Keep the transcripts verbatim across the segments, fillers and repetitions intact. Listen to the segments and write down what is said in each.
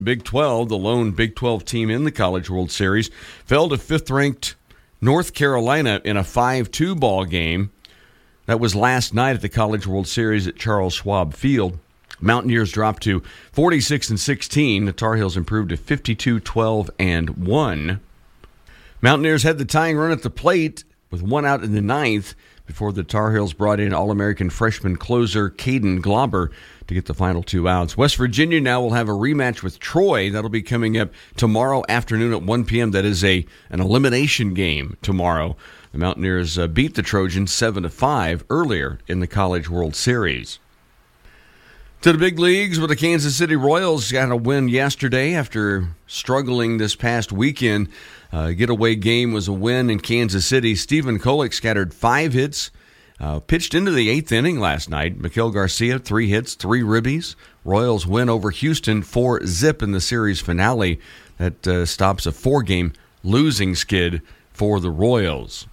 Big twelve, the lone Big twelve team in the College World Series, fell to fifth-ranked North Carolina in a five two ball game. That was last night at the College World Series at Charles Schwab Field. Mountaineers dropped to forty-six and sixteen. The Tar Heels improved to fifty-two, twelve, and one. Mountaineers had the tying run at the plate with one out in the ninth before the Tar Heels brought in All-American freshman closer Caden Glauber to get the final two outs. West Virginia now will have a rematch with Troy. That'll be coming up tomorrow afternoon at one p.m. That is a an elimination game tomorrow. The Mountaineers uh, beat the Trojans seven to five earlier in the College World Series. To the big leagues with the Kansas City Royals. Got a win yesterday after struggling this past weekend. Uh, getaway game was a win in Kansas City. Stephen Kolek scattered five hits, uh, pitched into the eighth inning last night. Miguel Garcia, three hits, three ribbies. Royals win over Houston four zip in the series finale. That uh, stops a four-game losing skid for the Royals.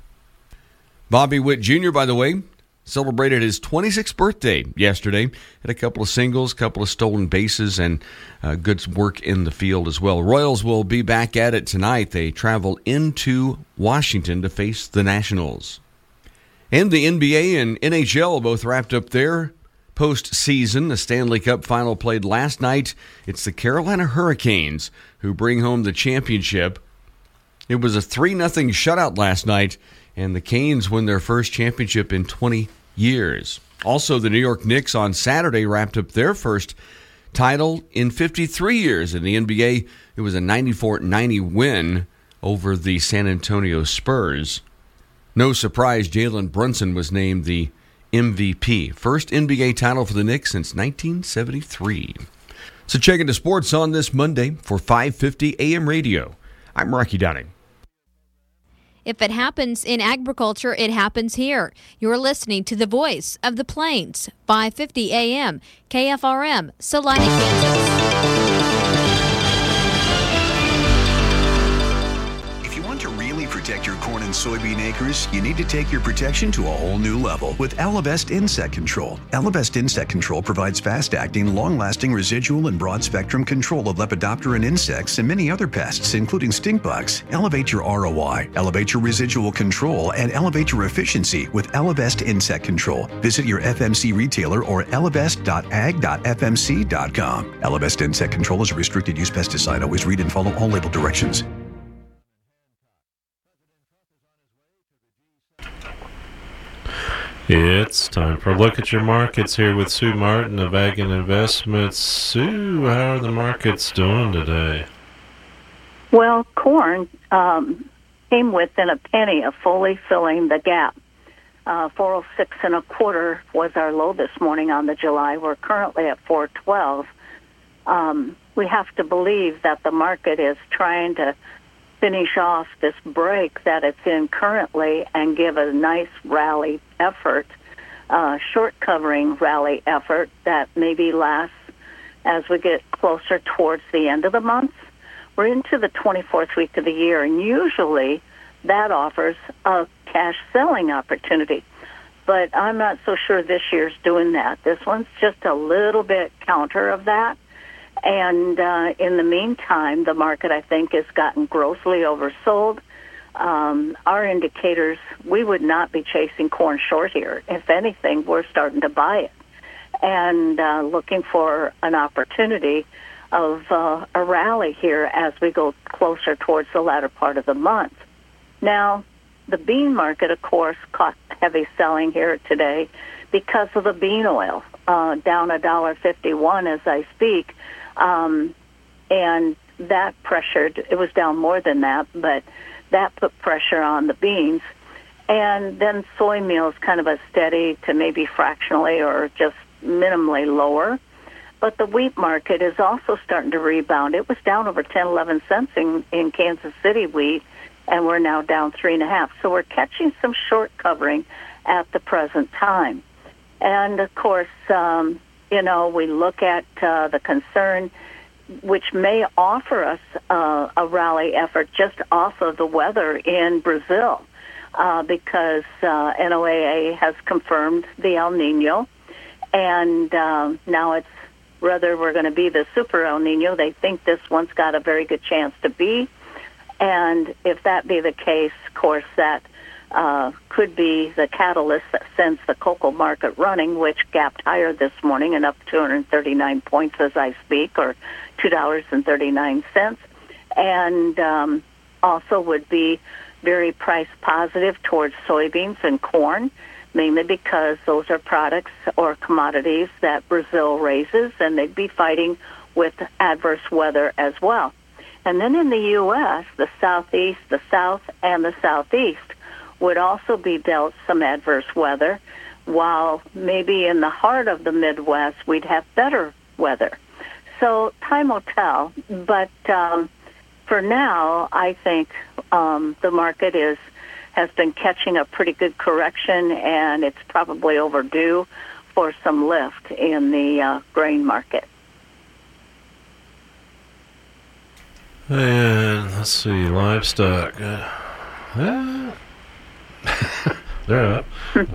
Bobby Witt Junior, by the way, celebrated his twenty-sixth birthday yesterday. Had a couple of singles, couple of stolen bases, and uh, good work in the field as well. Royals will be back at it tonight. They travel into Washington to face the Nationals. And the N B A and N H L both wrapped up their postseason. The Stanley Cup final played last night. It's the Carolina Hurricanes who bring home the championship. It was a three nothing shutout last night, and the Canes win their first championship in twenty years. Also, the New York Knicks on Saturday wrapped up their first title in fifty-three years. In the N B A, it was a ninety-four ninety win over the San Antonio Spurs. No surprise, Jalen Brunson was named the M V P. First N B A title for the Knicks since nineteen seventy-three. So check into sports on this Monday for five fifty A M Radio. I'm Rocky Downing. If it happens in agriculture, it happens here. You're listening to the voice of the Plains, five fifty A M, K F R M, Salina, Kansas. If you want to really protect your corn and soybean acres, you need to take your protection to a whole new level with Allevest Insect Control. Allevest Insect Control provides fast-acting, long-lasting residual and broad-spectrum control of Lepidoptera insects and many other pests, including stink bugs. Elevate your R O I, elevate your residual control, and elevate your efficiency with Allevest Insect Control. Visit your F M C retailer or allevest dot ag dot f m c dot com. Allevest Insect Control is a restricted-use pesticide. Always read and follow all label directions. It's time for a look at your markets here with Sue Martin of Ag and Investments. Sue, how are the markets doing today? Well, corn um, came within a penny of fully filling the gap. Uh, four oh six and a quarter was our low this morning on the July. We're currently at four twelve. Um, we have to believe that the market is trying to finish off this break that it's in currently and give a nice rally effort, uh, short covering rally effort that maybe lasts as we get closer towards the end of the month. We're into the twenty-fourth week of the year, and usually that offers a cash selling opportunity. But I'm not so sure this year's doing that. This one's just a little bit counter of that. And uh, in the meantime, the market, I think, has gotten grossly oversold. Um, our indicators, we would not be chasing corn short here. If anything, we're starting to buy it and uh, looking for an opportunity of uh, a rally here as we go closer towards the latter part of the month. Now, the bean market, of course, caught heavy selling here today because of the bean oil, uh, down one dollar fifty-one as I speak. Um, and that pressured, it was down more than that, but that put pressure on the beans. And then soy meal is kind of a steady to maybe fractionally or just minimally lower. But the wheat market is also starting to rebound. It was down over ten, eleven cents in, in Kansas City wheat, and we're now down three and a half. So we're catching some short covering at the present time. And, of course, um, you know, we look at uh, the concern, which may offer us uh, a rally effort just off of the weather in Brazil, uh, because uh, N O A A has confirmed the El Nino, and uh, now it's whether we're going to be the super El Nino. They think this one's got a very good chance to be. And if that be the case, of course, that uh, could be the catalyst that sends the cocoa market running, which gapped higher this morning and up two hundred thirty-nine points as I speak, or two dollars and thirty-nine cents. And um, also would be very price positive towards soybeans and corn, mainly because those are products or commodities that Brazil raises, and they'd be fighting with adverse weather as well. And then in the U S, the southeast, the south, and the southeast would also be dealt some adverse weather, while maybe in the heart of the Midwest we'd have better weather. So time will tell, but um, for now, I think um, the market is has been catching a pretty good correction, and it's probably overdue for some lift in the uh, grain market. And let's see, livestock. Uh, uh, they're up.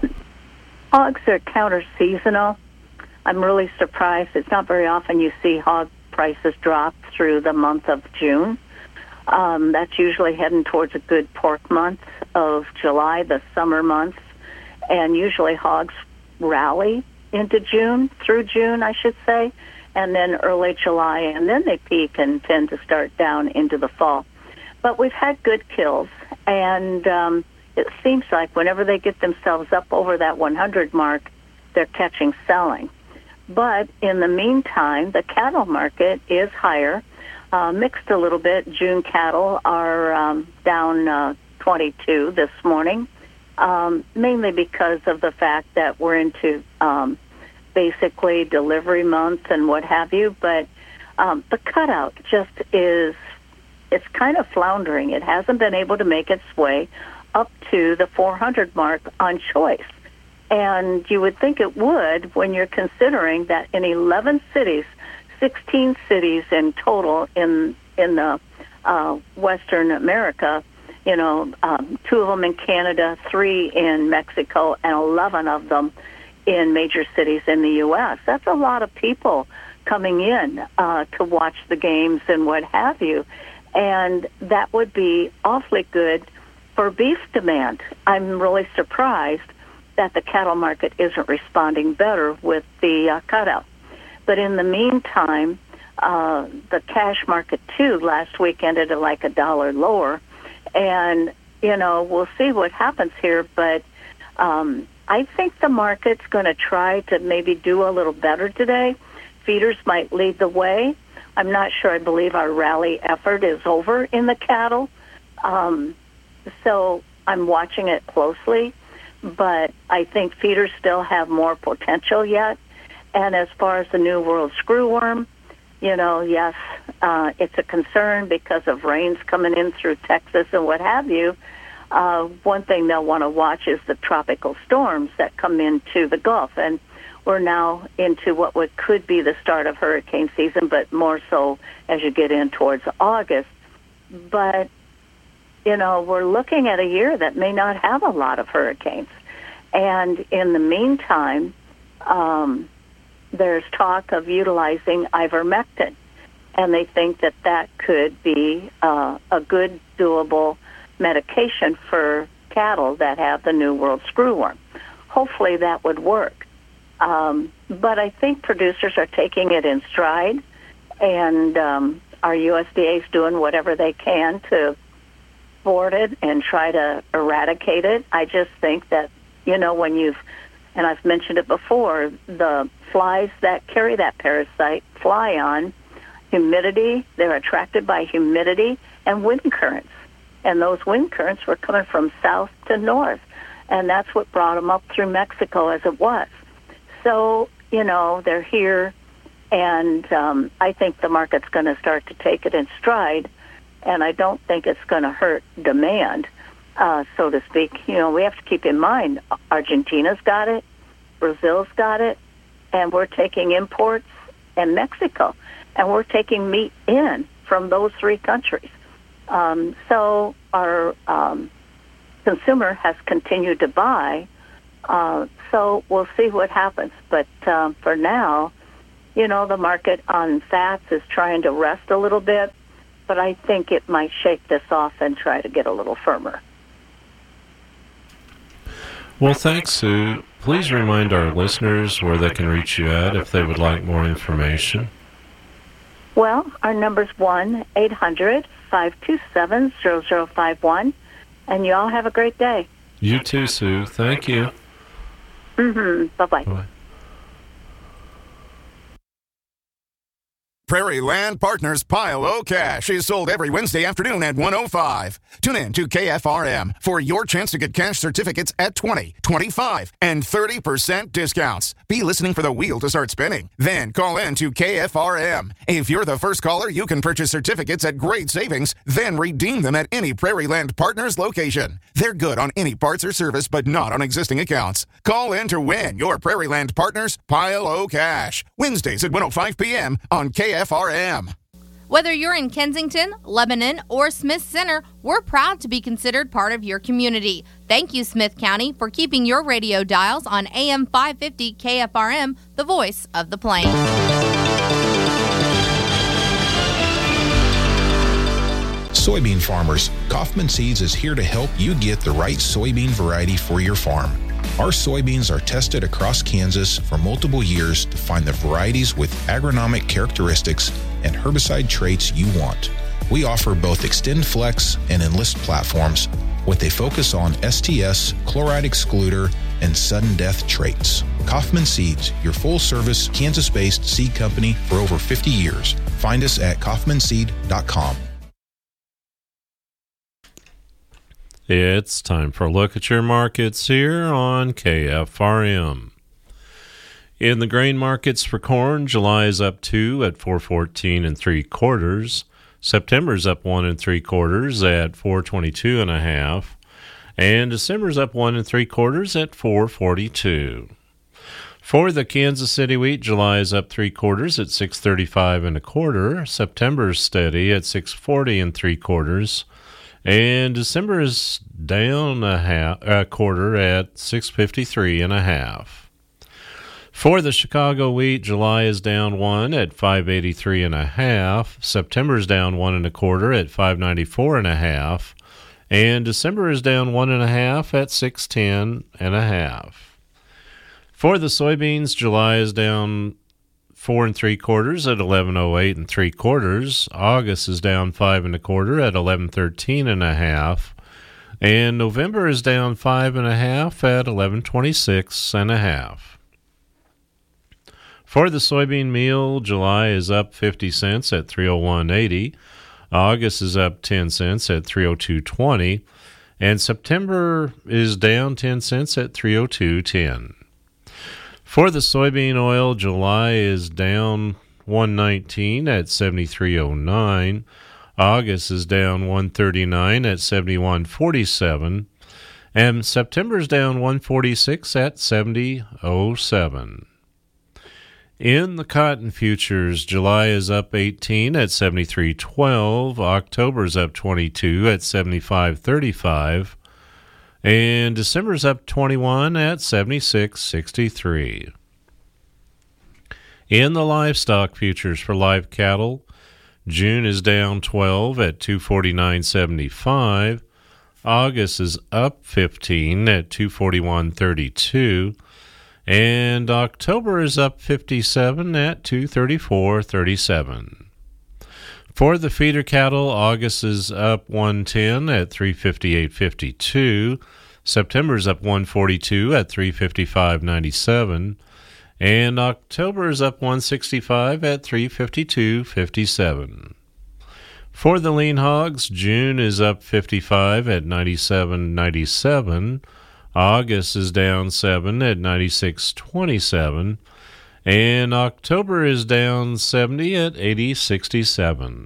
Hogs are counter-seasonal. I'm really surprised. It's not very often you see hog prices drop through the month of June. Um, that's usually heading towards a good pork month of July, the summer months. And usually hogs rally into June, through June, I should say, and then early July, and then they peak and tend to start down into the fall. But we've had good kills, and um, it seems like whenever they get themselves up over that one hundred mark, they're catching selling. But in the meantime, the cattle market is higher, uh, mixed a little bit. June cattle are um, down uh, twenty-two this morning, um, mainly because of the fact that we're into um, basically delivery month and what have you. But um, the cutout just is, it's kind of floundering. It hasn't been able to make its way up to the four hundred mark on choice. And you would think it would when you're considering that in eleven cities, sixteen cities in total in in the uh, Western America, you know, um, two of them in Canada, three in Mexico, and eleven of them in major cities in the U S. That's a lot of people coming in uh, to watch the games and what have you. And that would be awfully good for beef demand. I'm really surprised that the cattle market isn't responding better with the uh, cutout. But in the meantime, uh, the cash market, too, last week ended at like a dollar lower. And, you know, we'll see what happens here. But um, I think the market's going to try to maybe do a little better today. Feeders might lead the way. I'm not sure I believe our rally effort is over in the cattle. Um, so I'm watching it closely. But I think feeders still have more potential yet. And as far as the New World screwworm, you know, yes, uh, it's a concern because of rains coming in through Texas and what have you. Uh, one thing they'll want to watch is the tropical storms that come into the Gulf. And we're now into what would, could be the start of hurricane season, but more so as you get in towards August. But you know, we're looking at a year that may not have a lot of hurricanes. And in the meantime, um, there's talk of utilizing ivermectin. And they think that that could be uh, a good, doable medication for cattle that have the New World screwworm. Hopefully that would work. Um, but I think producers are taking it in stride, and um, our U S D A is doing whatever they can to board it and try to eradicate it. I just think that, you know, when you've, and I've mentioned it before, the flies that carry that parasite fly on humidity. They're attracted by humidity and wind currents. And those wind currents were coming from south to north. And that's what brought them up through Mexico as it was. So, you know, they're here, and um, I think the market's going to start to take it in stride. And I don't think it's going to hurt demand, uh, so to speak. You know, we have to keep in mind, Argentina's got it, Brazil's got it, and we're taking imports, and Mexico, and we're taking meat in from those three countries. Um, so our um, consumer has continued to buy, uh, so we'll see what happens. But um, for now, you know, the market on fats is trying to rest a little bit, but I think it might shake this off and try to get a little firmer. Well, thanks, Sue. Please remind our listeners where they can reach you at if they would like more information. Well, our number's one eight hundred five two seven zero zero five one, and you all have a great day. You too, Sue. Thank you. Mm-hmm. Bye-bye. Bye. Prairie Land Partners Pile O Cash is sold every Wednesday afternoon at one oh five. Tune in to K F R M for your chance to get cash certificates at twenty, twenty-five, and thirty percent discounts. Be listening for the wheel to start spinning. Then call in to K F R M. If you're the first caller, you can purchase certificates at great savings, then redeem them at any Prairie Land Partners location. They're good on any parts or service, but not on existing accounts. Call in to win your Prairie Land Partners Pile O Cash. Wednesdays at one oh five p.m. on K F R M. Whether you're in Kensington, Lebanon, or Smith Center, we're proud to be considered part of your community. Thank you, Smith County, for keeping your radio dials on A M five fifty K F R M, the voice of the Plains. Soybean farmers, Kaufman Seeds is here to help you get the right soybean variety for your farm. Our soybeans are tested across Kansas for multiple years to find the varieties with agronomic characteristics and herbicide traits you want. We offer both XtendFlex and Enlist platforms with a focus on S T S, chloride excluder, and sudden death traits. Kaufman Seeds, your full-service Kansas-based seed company for over fifty years. Find us at kaufman seed dot com. It's time for a look at your markets here on K F R M. In the grain markets for corn, July is up two at four fourteen and three quarters. September's up one and three quarters at four twenty-two and a half, and December's up one and three quarters at four forty-two. For the Kansas City wheat, July is up three quarters at six thirty-five and a quarter. September's steady at six forty and three quarters. And December is down a half, a quarter at six fifty-three and a half. For the Chicago wheat, July is down one at five eighty-three and a half. September is down one and a quarter at five ninety-four and a half. And December is down one and a half at six ten and a half. For the soybeans, July is down four and three quarters at eleven oh eight and three quarters. August is down five and a quarter at eleven thirteen and a half, and November is down five and a half at eleven twenty-six and a half. For the soybean meal, July is up fifty cents at three oh one eighty. August is up ten cents at three oh two twenty, and September is down ten cents at three oh two ten. For the soybean oil, July is down one nineteen at seventy-three oh nine. August is down one thirty-nine at seventy-one forty-seven. And September is down one forty-six at seventy oh seven. In the cotton futures, July is up eighteen at seventy-three twelve. October is up twenty-two at seventy-five thirty-five. And December's up twenty-one at seventy-six sixty-three. In the livestock futures for live cattle, June is down twelve at two forty-nine seventy-five. August is up fifteen at two forty-one thirty-two. And October is up fifty-seven at two thirty-four thirty-seven. For the feeder cattle, August is up one ten at three fifty-eight fifty-two. September is up one forty-two at three fifty-five ninety-seven. And October is up one sixty-five at three fifty-two fifty-seven. For the lean hogs, June is up fifty-five at ninety-seven ninety-seven. August is down seven at ninety-six twenty-seven. And October is down seventy at eighty sixty-seven.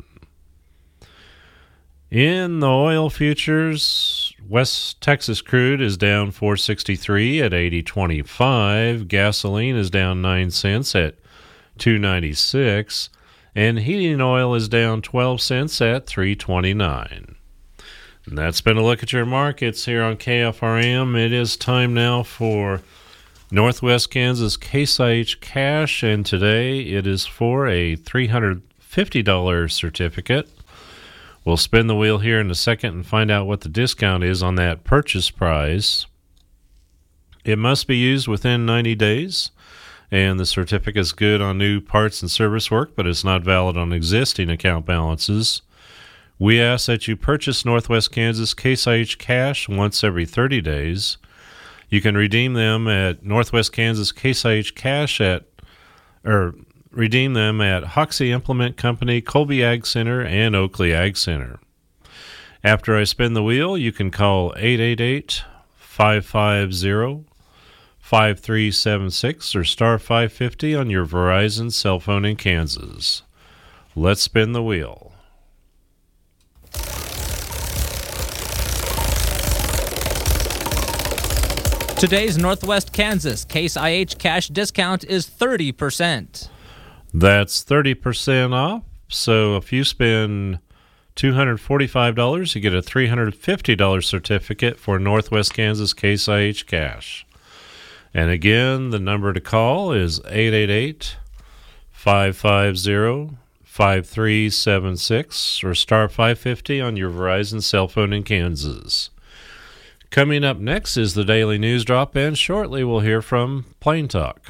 In the oil futures, West Texas crude is down four sixty-three at eighty twenty-five. Gasoline is down nine cents at two ninety-six. And heating oil is down twelve cents at three twenty-nine. And that's been a look at your markets here on K F R M. It is time now for Northwest Kansas Case I H cash, and today it is for a three hundred fifty dollars certificate. We'll spin the wheel here in a second and find out what the discount is on that purchase price. It must be used within ninety days, and the certificate is good on new parts and service work, but it's not valid on existing account balances. We ask that you purchase Northwest Kansas Case I H cash once every thirty days. You can redeem them at Northwest Kansas Case I H cash at, or redeem them at Hoxie Implement Company, Colby Ag Center, and Oakley Ag Center. After I spin the wheel, you can call eight eight eight, five five zero, five three seven six or star five fifty on your Verizon cell phone in Kansas. Let's spin the wheel. Today's Northwest Kansas Case I H cash discount is thirty percent. That's thirty percent off. So if you spend two hundred forty-five dollars, you get a three hundred fifty dollars certificate for Northwest Kansas Case I H cash. And again, the number to call is eight eight eight, five five zero, five three seven six or star five fifty on your Verizon cell phone in Kansas. Coming up next is the Daily News Drop, and shortly we'll hear from Plain Talk.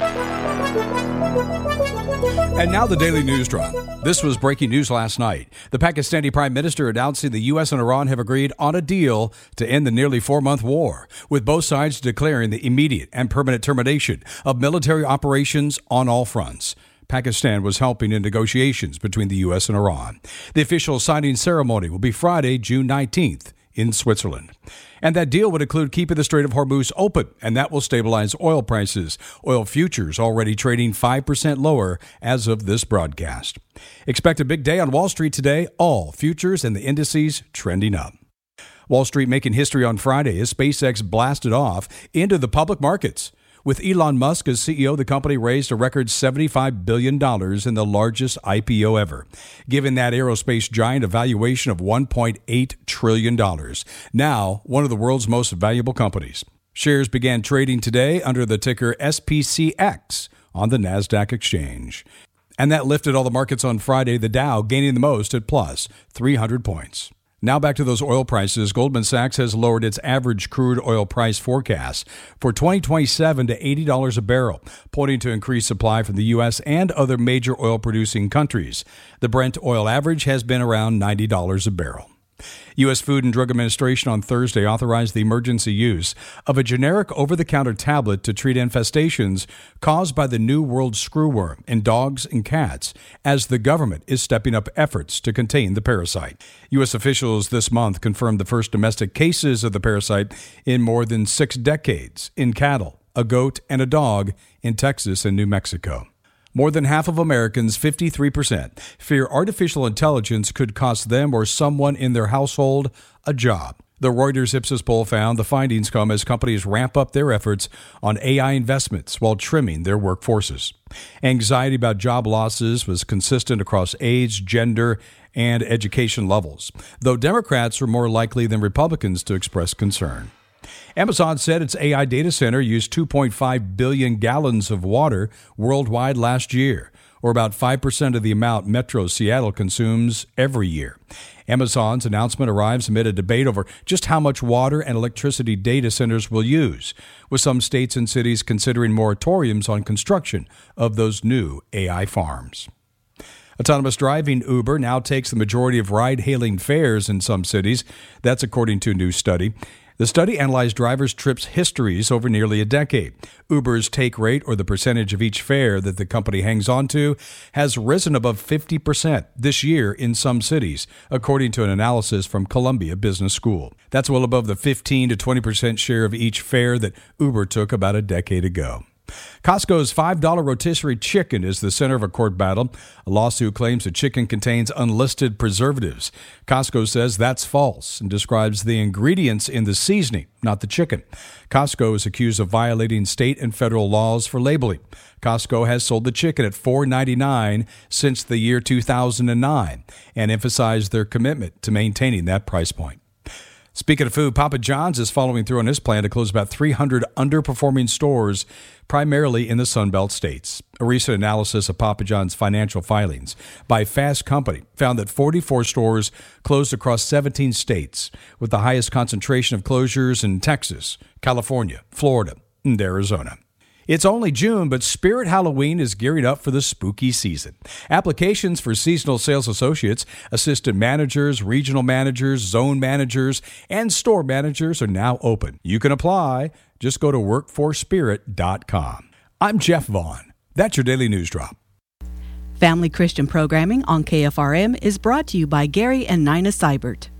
And now the Daily News Drop. This was breaking news last night. The Pakistani Prime Minister announcing the U S and Iran have agreed on a deal to end the nearly four-month war, with both sides declaring the immediate and permanent termination of military operations on all fronts. Pakistan was helping in negotiations between the U S and Iran. The official signing ceremony will be Friday, June nineteenth in Switzerland. And that deal would include keeping the Strait of Hormuz open, and that will stabilize oil prices. Oil futures already trading five percent lower as of this broadcast. Expect a big day on Wall Street today. All futures and the indices trending up. Wall Street making history on Friday as SpaceX blasted off into the public markets. With Elon Musk as C E O, the company raised a record seventy-five billion dollars in the largest I P O ever, giving that aerospace giant a valuation of one point eight trillion dollars. Now, one of the world's most valuable companies. Shares began trading today under the ticker S P C X on the NASDAQ exchange. And that lifted all the markets on Friday, the Dow gaining the most at plus three hundred points. Now back to those oil prices. Goldman Sachs has lowered its average crude oil price forecast for twenty twenty-seven to eighty dollars a barrel, pointing to increased supply from the U S and other major oil-producing countries. The Brent oil average has been around ninety dollars a barrel. U S Food and Drug Administration on Thursday authorized the emergency use of a generic over-the-counter tablet to treat infestations caused by the New World screwworm in dogs and cats, as the government is stepping up efforts to contain the parasite. U S officials this month confirmed the first domestic cases of the parasite in more than six decades in cattle, a goat, and a dog in Texas and New Mexico. More than half of Americans, fifty-three percent, fear artificial intelligence could cost them or someone in their household a job. The Reuters Ipsos poll found the findings come as companies ramp up their efforts on A I investments while trimming their workforces. Anxiety about job losses was consistent across age, gender, and education levels, though Democrats were more likely than Republicans to express concern. Amazon said its A I data center used two point five billion gallons of water worldwide last year, or about five percent of the amount Metro Seattle consumes every year. Amazon's announcement arrives amid a debate over just how much water and electricity data centers will use, with some states and cities considering moratoriums on construction of those new A I farms. Autonomous driving Uber now takes the majority of ride-hailing fares in some cities. That's according to a new study. The study analyzed drivers' trips histories over nearly a decade. Uber's take rate, or the percentage of each fare that the company hangs on to, has risen above fifty percent this year in some cities, according to an analysis from Columbia Business School. That's well above the fifteen to twenty percent share of each fare that Uber took about a decade ago. Costco's five dollar rotisserie chicken is the center of a court battle. A lawsuit claims the chicken contains unlisted preservatives. Costco says that's false and describes the ingredients in the seasoning, not the chicken. Costco is accused of violating state and federal laws for labeling. Costco has sold the chicken at four ninety-nine since the year two thousand nine and emphasized their commitment to maintaining that price point. Speaking of food, Papa John's is following through on his plan to close about three hundred underperforming stores, primarily in the Sunbelt states. A recent analysis of Papa John's financial filings by Fast Company found that forty-four stores closed across seventeen states, with the highest concentration of closures in Texas, California, Florida, and Arizona. It's only June, but Spirit Halloween is gearing up for the spooky season. Applications for seasonal sales associates, assistant managers, regional managers, zone managers, and store managers are now open. You can apply. Just go to work for spirit dot com. I'm Jeff Vaughn. That's your Daily News Drop. Family Christian programming on K F R M is brought to you by Gary and Nina Seibert.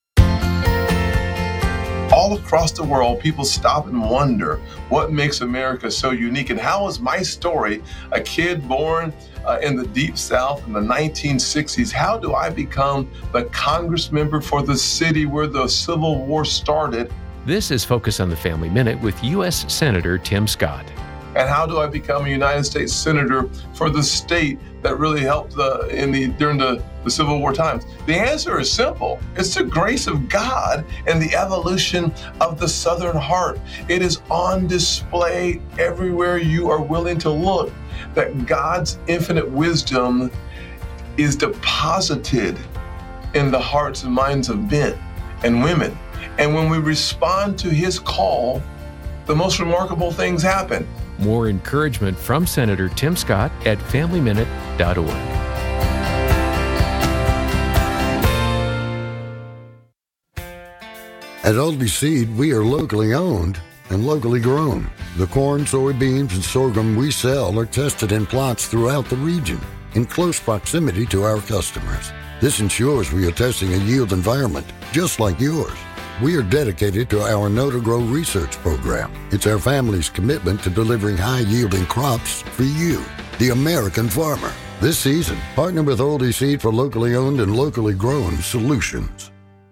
All across the world, people stop and wonder what makes America so unique, and how is my story, a kid born uh, in the Deep South in the nineteen sixties, how do I become the Congress member for the city where the Civil War started? This is Focus on the Family Minute with U S Senator Tim Scott. And how do I become a United States Senator for the state that really helped the, in the during the, the Civil War times? The answer is simple. It's the grace of God and the evolution of the Southern heart. It is on display everywhere you are willing to look, that God's infinite wisdom is deposited in the hearts and minds of men and women. And when we respond to his call, the most remarkable things happen. More encouragement from Senator Tim Scott at family minute dot org. At Aldi Seed, we are locally owned and locally grown. The corn, soybeans, and sorghum we sell are tested in plots throughout the region in close proximity to our customers. This ensures we are testing a yield environment just like yours. We are dedicated to our Know to Grow research program. It's our family's commitment to delivering high-yielding crops for you, the American farmer. This season, partner with Aldi Seed for locally owned and locally grown solutions.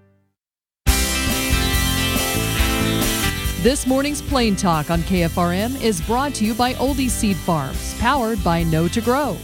This morning's Plain Talk on K F R M is brought to you by Oldie Seed Farms, powered by Know to Grow.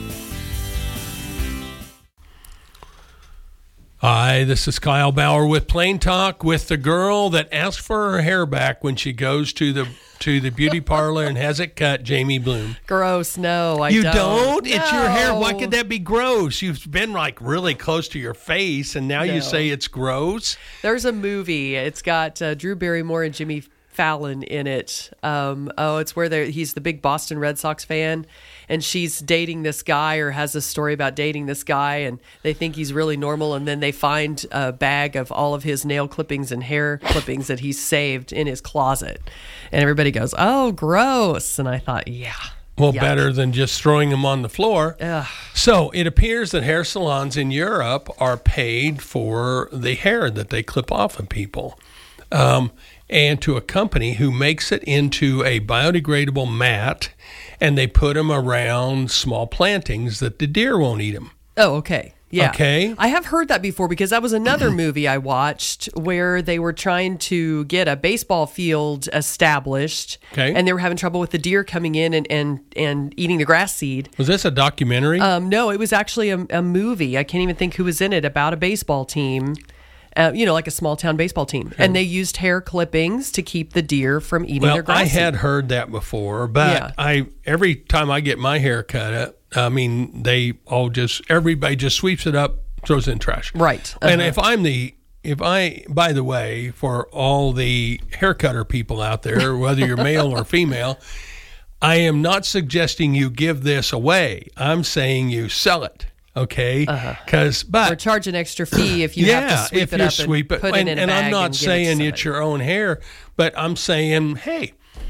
Hi, this is Kyle Bauer with Plain Talk, with the girl that asks for her hair back when she goes to the to the beauty parlor and has it cut, Jamie Bloom. Gross. No, I you don't. don't? No. It's your hair. Why could that be gross? You've been like really close to your face, and now No. you say it's gross? There's a movie. It's got uh, Drew Barrymore and Jimmy Fallon in it. Um, oh, it's where they're, he's the big Boston Red Sox fan, and she's dating this guy, or has a story about dating this guy, and they think he's really normal, and then they find a bag of all of his nail clippings and hair clippings that he's saved in his closet. And everybody goes, oh, gross. And I thought, yeah. Well, yuck. better than just throwing them on the floor. Ugh. So it appears that hair salons in Europe are paid for the hair that they clip off of people. Um, and to a company who makes it into a biodegradable mat, and they put them around small plantings that the deer won't eat them. Oh, okay. Yeah. Okay. I have heard that before, because that was another movie I watched where they were trying to get a baseball field established. Okay. And they were having trouble with the deer coming in and, and, and eating the grass seed. Was this a documentary? Um, no, it was actually a, a movie. I can't even think who was in it, about a baseball team. Uh, you know, like a small town baseball team. Okay. And they used hair clippings to keep the deer from eating well, their grass I seed. had heard that before, but Yeah. I every time I get my hair cut up, I mean, they all just, everybody just sweeps it up, throws it in trash. Right. And Uh-huh. if I'm the, if I, by the way, for all the hair cutter people out there, whether you're male or female, I am not suggesting you give this away. I'm saying you sell it. Okay, because uh-huh. but or charge an extra fee if you yeah, have to sweep if it you up sweep and it. put and, it in a and bag I'm not and give saying it to it's your own hair, but I'm saying, hey,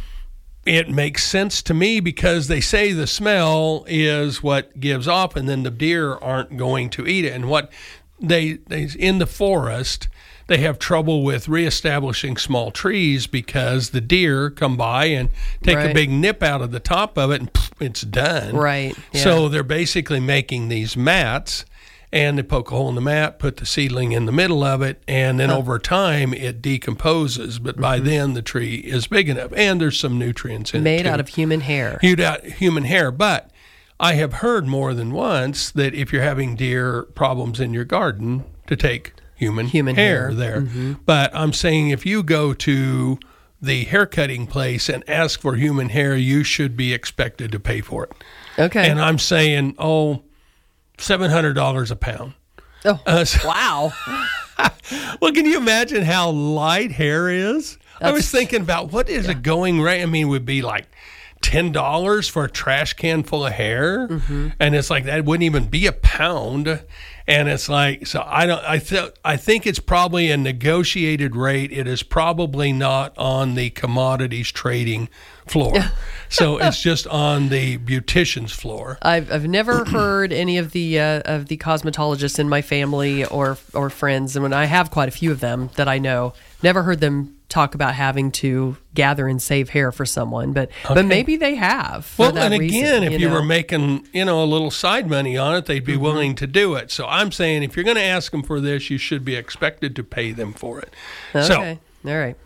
it makes sense to me, because they say the smell is what gives off, and then the deer aren't going to eat it. And what they they in the forest, they have trouble with reestablishing small trees, because the deer come by and take Right. a big nip out of the top of it, and poof, it's done. Right. Yeah. So they're basically making these mats, and they poke a hole in the mat, put the seedling in the middle of it, and then Huh. over time it decomposes. But by Mm-hmm. then the tree is big enough, and there's some nutrients in it made too. out of human hair. Hewed out human hair. But I have heard more than once that if you're having deer problems in your garden, to take human, Human hair, hair. there. Mhm. But I'm saying if you go to the haircutting place and ask for human hair, you should be expected to pay for it. Okay. And I'm saying, oh, seven hundred dollars a pound. Oh, Uh, so- wow. Well, can you imagine how light hair is? I was That's- thinking about what is a going rate? I mean, would be like ten dollars for a trash can full of hair, Mm-hmm. and it's like that wouldn't even be a pound. And it's like, so I don't. I th- I think it's probably a negotiated rate. It is probably not on the commodities trading floor. So it's just on the beautician's floor. I've I've never heard any of the uh, of the cosmetologists in my family or or friends, and when I have quite a few of them that I know, never heard them talk about having to gather and save hair for someone, but Okay. but maybe they have. For Well, that and reason, again, if you, know? Mm-hmm. were making, you know, a little side money on it, they'd be willing to do it. So I'm saying if you're going to ask them for this, you should be expected to pay them for it. So Okay. All right.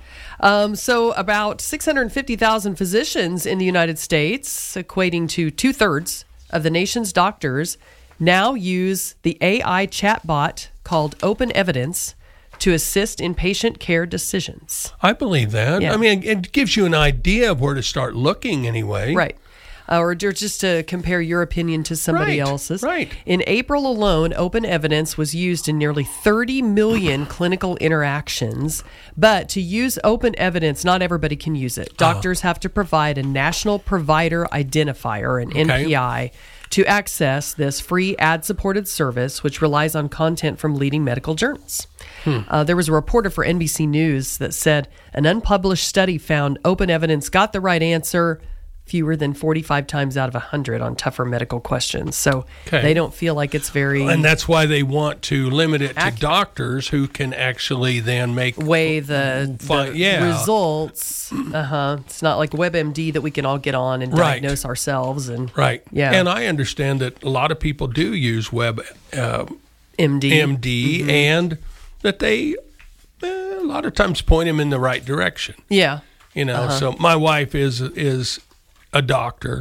Um, so about six hundred fifty thousand physicians in the United States, equating to two-thirds of the nation's doctors, now use the A I chatbot called Open Evidence to assist in patient care decisions. I believe that. Yeah. I mean, it gives you an idea of where to start looking anyway. Right. Uh, or ju- just to compare your opinion to somebody Right, else's. right. In April alone, Open Evidence was used in nearly thirty million clinical interactions. But to use Open Evidence, not everybody can use it. Doctors have to provide a National Provider Identifier, an N P I, to access this free ad-supported service, which relies on content from leading medical journals. Hmm. Uh, there was a reporter for N B C News that said an unpublished study found Open Evidence got the right answer fewer than forty-five times out of one hundred on tougher medical questions. So Okay. they don't feel like it's very... And that's why they want to limit it to Accurate. doctors who can actually then make weigh the, Fi- the yeah. results. Uh-huh. It's not like WebMD that we can all get on and Right. diagnose ourselves. And Right. Yeah. And I understand that a lot of people do use Web uh, M D. M D Mhm. and that they eh, a lot of times point them in the right direction. Yeah. You know, Uh-huh. so my wife is is a doctor.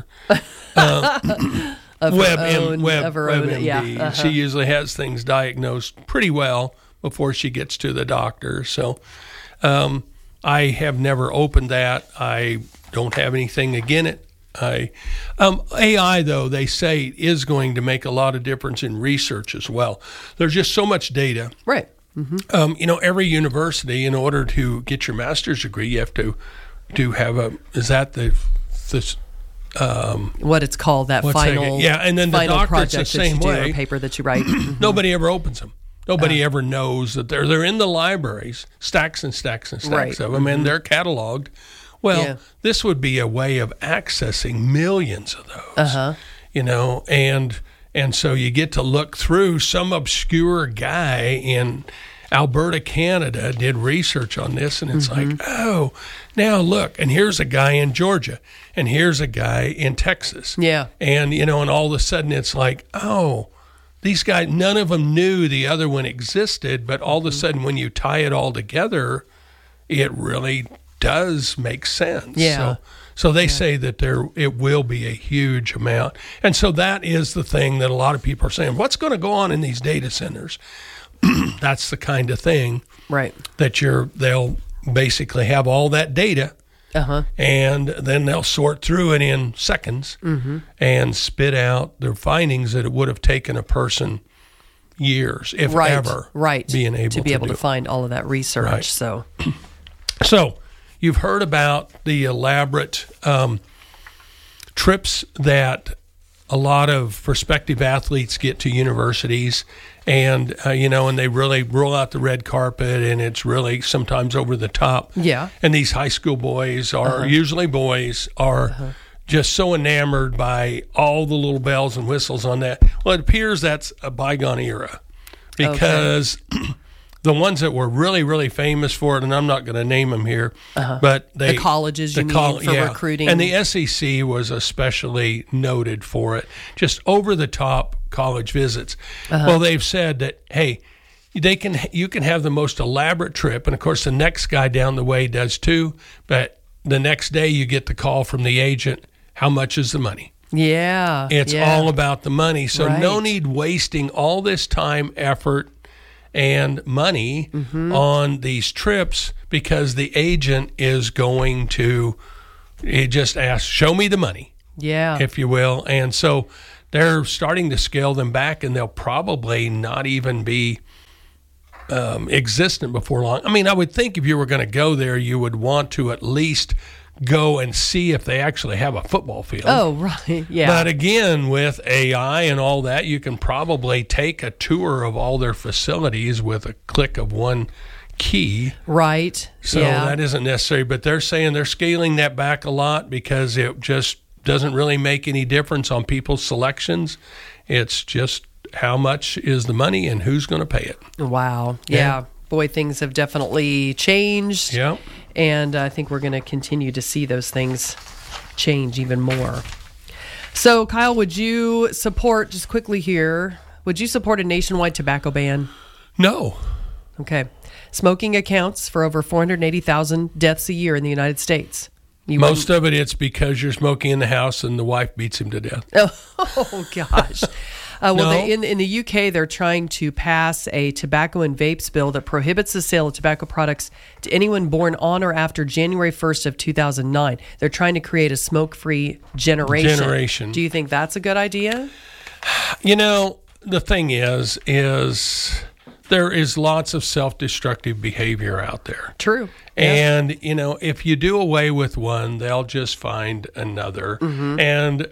Uh, Of her Web, M- own- Web, of her own- WebMD. yeah, uh-huh. She usually has things diagnosed pretty well before she gets to the doctor. So um, I have never opened that. I don't have anything against it. I, um, A I, though, they say is going to make a lot of difference in research as well. There's just so much data. Right. Um, you know, every university, in order to get your master's degree, you have to to have a. Is that the this? Um, What it's called, that what's that final, again? Yeah, and then the final doctorate's the project that same you do, way. or paper that you write. Nobody ever opens them. Nobody ever knows that they're they're in the libraries, stacks and stacks and stacks Right. of them, Mhm. and they're cataloged. Well, Yeah. this would be a way of accessing millions of those. Uh-huh. You know, and and so you get to look through. Some obscure guy in Alberta, Canada, did research on this, and it's Mm-hmm. like, oh, now look, and here's a guy in Georgia, and here's a guy in Texas. Yeah. And, you know, and all of a sudden it's like, oh, these guys, none of them knew the other one existed, but all of a sudden when you tie it all together, it really does make sense. Yeah. So, so they say that there it will be a huge amount. And so that is the thing that a lot of people are saying, what's going to go on in these data centers? That's the kind of thing Right. that you're they'll basically have all that data Uh-huh. and then they'll sort through it in seconds Mhm. and spit out their findings that it would have taken a person years, if right. ever, right. being able to be able do. to find all of that research. Right. So So you've heard about the elaborate um, trips that a lot of prospective athletes get to universities, and uh, you know, and they really roll out the red carpet, and it's really sometimes over the top. Yeah. And these high school boys are Uh-huh. usually boys are just so enamored by all the little bells and whistles on that. Well, it appears that's a bygone era because the ones that were really, really famous for it, and I'm not going to name them here, Uh-huh. but they, The colleges, you mean, for recruiting? And the S E C was especially noted for it, just over the top college visits. Uh-huh. Well, they've said that, hey, they can you can have the most elaborate trip, and of course the next guy down the way does too, but the next day you get the call from the agent, how much is the money? yeah, It's yeah. all about the money. So no Right. need wasting all this time, effort, and money Mm-hmm. on these trips because the agent is going to it just ask, show me the money, Yeah. if you will. And so they're starting to scale them back, and they'll probably not even be um, existent before long. I mean, I would think if you were going to go there, you would want to at least go and see if they actually have a football field. Oh, right. Yeah. But again, with A I and all that, you can probably take a tour of all their facilities with a click of one key. Right. So yeah. that isn't necessary. But they're saying they're scaling that back a lot because it just doesn't really make any difference on people's selections. It's just how much is the money and who's going to pay it. Wow. Yeah. Yeah. Boy, things have definitely changed. Yeah. And I think we're going to continue to see those things change even more. So, Kyle, would you support, just quickly here, would you support a nationwide tobacco ban? No. Okay. Smoking accounts for over four hundred eighty thousand deaths a year in the United States. You Most of it, it's because you're smoking in the house and the wife beats him to death. Oh, gosh. Uh, well, No. they, in, in the U K, they're trying to pass a tobacco and vapes bill that prohibits the sale of tobacco products to anyone born on or after January first of two thousand nine. They're trying to create a smoke-free generation. Generation. Do you think that's a good idea? You know, the thing is, is there is lots of self-destructive behavior out there. True. And, you know, if you do away with one, they'll just find another. Mhm. And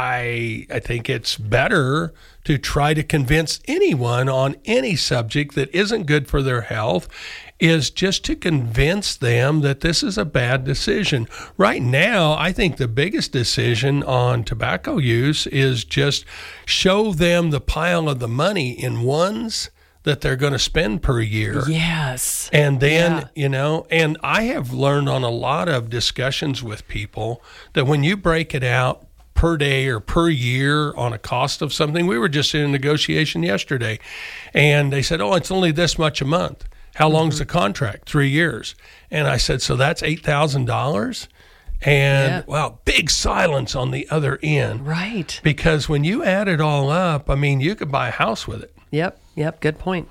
I I think it's better to try to convince anyone on any subject that isn't good for their health is just to convince them that this is a bad decision. Right now, I think the biggest decision on tobacco use is just show them the pile of the money in ones that they're going to spend per year. Yes. And then, Yeah. you know, and I have learned on a lot of discussions with people that when you break it out per day or per year on a cost of something, we were just in a negotiation yesterday, and they said, oh, it's only this much a month. How long's the contract? Three years. And I said, so that's eight thousand dollars? And, Yeah. wow, big silence on the other end. Right. Because when you add it all up, I mean, you could buy a house with it. Yep. Yep. Good point.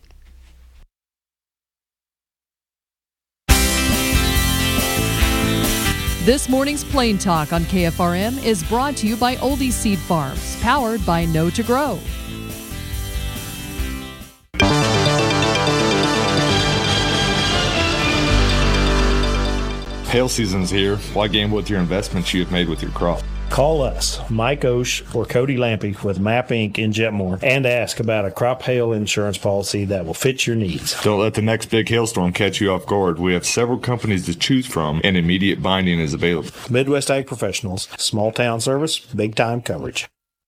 This morning's Plain Talk on K F R M is brought to you by Oldie Seed Farms, powered by Know to Grow. Hail season's here. Why gamble with your investments you have made with your crop? Call us, Mike Osh or Cody Lampy with Map Incorporated in Jetmore, and ask about a crop hail insurance policy that will fit your needs. Don't let the next big hailstorm catch you off guard. We have several companies to choose from, and immediate binding is available. Midwest Ag Professionals, small town service, big time coverage.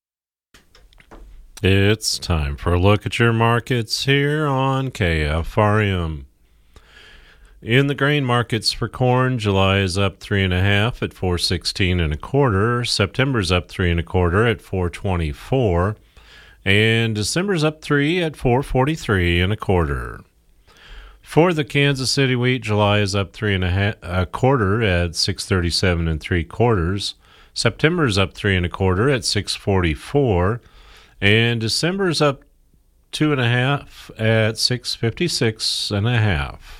It's time for a look at your markets here on K F R M. In the grain markets for corn, July is up three and a half at four sixteen and a quarter. September's up three and a quarter at four twenty four, and December's up three at four forty three and a quarter. For the Kansas City wheat, July is up three and a half a quarter at six thirty seven and three quarters. September's up three and a quarter at six forty four, and December's up two and a half at six fifty six and a half.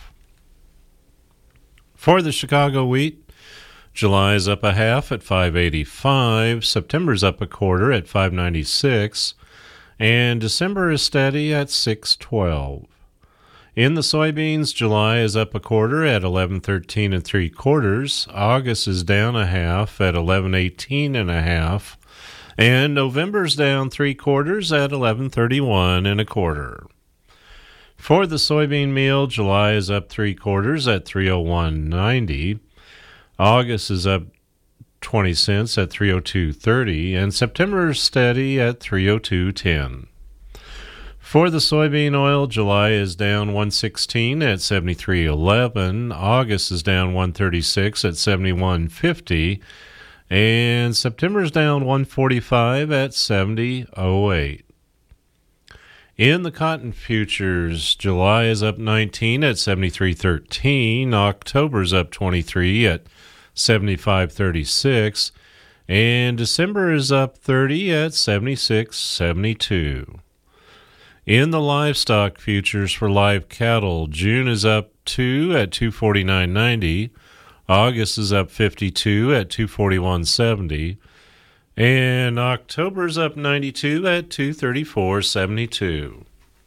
For the Chicago wheat, July is up a half at five eighty-five, September's up a quarter at five ninety-six, and December is steady at six twelve. In the soybeans, July is up a quarter at eleven thirteen and three quarters, August is down a half at eleven eighteen and a half, and November's down three quarters at eleven thirty-one and a quarter. For the soybean meal, July is up three quarters at three oh one ninety. August is up twenty cents at three oh two thirty, and September is steady at three oh two ten. For the soybean oil, July is down one sixteen at seventy-three eleven. August is down one thirty-six at seventy-one fifty, and September is down one forty-five at seventy oh eight. In the cotton futures, July is up nineteen at seventy-three thirteen, October's up twenty-three at seventy-five thirty-six, and December is up thirty at seventy-six seventy-two. In the livestock futures for live cattle, June is up two at two forty-nine ninety. August is up fifty-two at two forty-one seventy. And October's up ninety-two at two thirty-four seventy-two.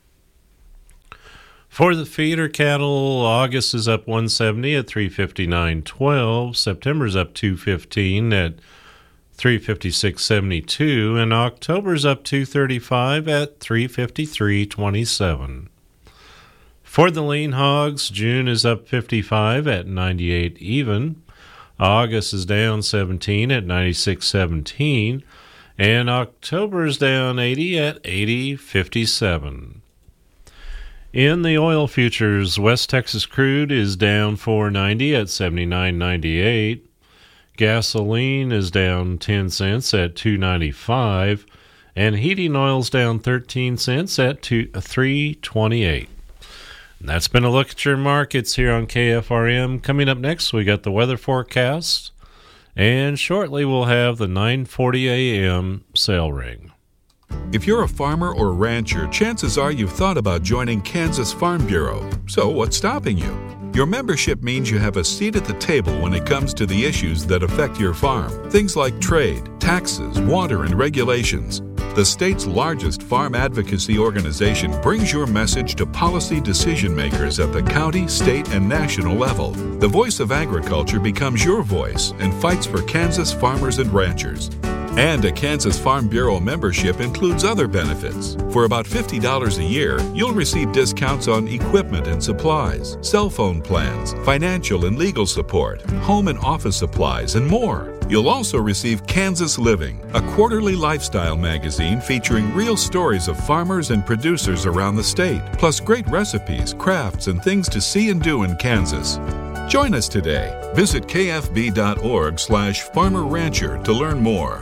For the feeder cattle, August is up one seventy at three fifty-nine twelve. September's up two fifteen at three fifty-six seventy-two, and October's up two thirty-five at three fifty-three twenty-seven. For the lean hogs, June is up fifty-five at ninety-eight even. August is down seventeen at ninety-six seventeen, and October is down eighty at eighty fifty-seven. In the oil futures, West Texas crude is down four ninety at seventy-nine ninety-eight. Gasoline is down ten cents at two ninety-five, and heating oil's down thirteen cents at three twenty-eight. And that's been a look at your markets here on K F R M. Coming up next, we got the weather forecast, and shortly we'll have the nine forty a.m. sale ring. If you're a farmer or rancher, chances are you've thought about joining Kansas Farm Bureau. So what's stopping you? Your membership means you have a seat at the table when it comes to the issues that affect your farm. Things like trade, taxes, water, and regulations. The state's largest farm advocacy organization brings your message to policy decision makers at the county, state, and national level. The voice of agriculture becomes your voice and fights for Kansas farmers and ranchers. And a Kansas Farm Bureau membership includes other benefits. For about fifty dollars a year, you'll receive discounts on equipment and supplies, cell phone plans, financial and legal support, home and office supplies, and more. You'll also receive Kansas Living, a quarterly lifestyle magazine featuring real stories of farmers and producers around the state, plus great recipes, crafts, and things to see and do in Kansas. Join us today. Visit kfb.org slash farmer rancher to learn more.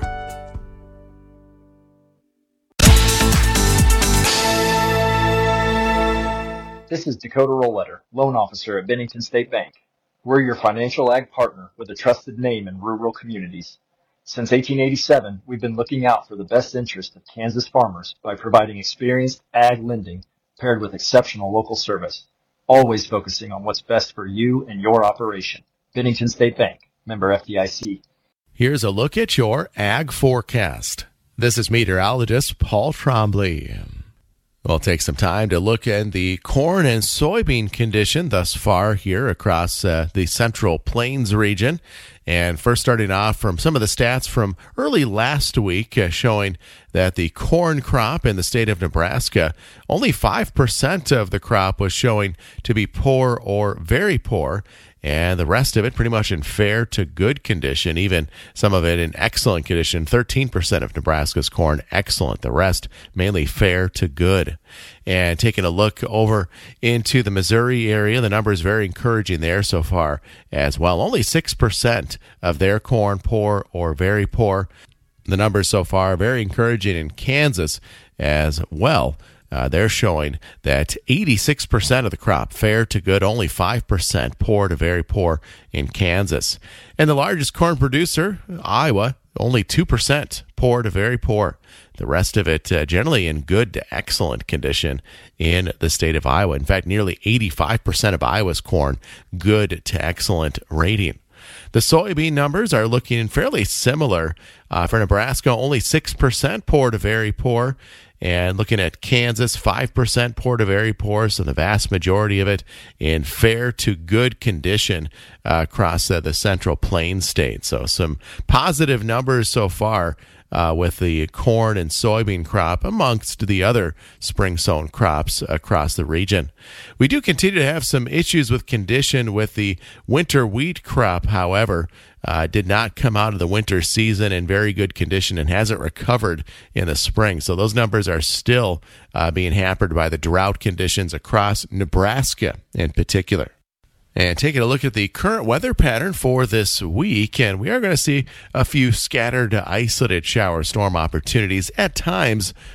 This is Dakota Roletter, loan officer at Bennington State Bank. We're your financial ag partner with a trusted name in rural communities. Since eighteen eighty-seven, we've been looking out for the best interest of Kansas farmers by providing experienced ag lending paired with exceptional local service, always focusing on what's best for you and your operation. Bennington State Bank, member F D I C. Here's a look at your ag forecast. This is meteorologist Paul Trombley. We'll take some time to look at the corn and soybean condition thus far here across uh, the Central Plains region. And first starting off from some of the stats from early last week uh, showing that the corn crop in the state of Nebraska, only five percent of the crop was showing to be poor or very poor. And the rest of it pretty much in fair to good condition, even some of it in excellent condition. thirteen percent of Nebraska's corn, excellent. The rest mainly fair to good. And taking a look over into the Missouri area, the number is very encouraging there so far as well. Only six percent of their corn poor or very poor. The numbers so far very encouraging in Kansas as well. Uh, they're showing that eighty-six percent of the crop fair to good, only five percent poor to very poor in Kansas. And the largest corn producer, Iowa, only two percent poor to very poor. The rest of it uh, generally in good to excellent condition in the state of Iowa. In fact, nearly eighty-five percent of Iowa's corn good to excellent rating. The soybean numbers are looking fairly similar. Uh, for Nebraska, only six percent poor to very poor. And looking at Kansas, five percent poor to very poor, so the vast majority of it in fair to good condition uh, across uh, the Central Plains state. So some positive numbers so far uh, with the corn and soybean crop amongst the other spring-sown crops across the region. We do continue to have some issues with condition with the winter wheat crop, however. Uh, did not come out of the winter season in very good condition and hasn't recovered in the spring. So those numbers are still uh, being hampered by the drought conditions across Nebraska in particular. And taking a look at the current weather pattern for this week, and we are going to see a few scattered isolated shower storm opportunities at times